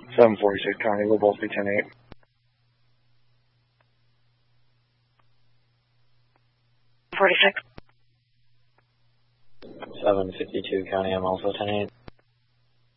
746 County, we'll both be 10-8. 46. 752 County, I'm also 10-8.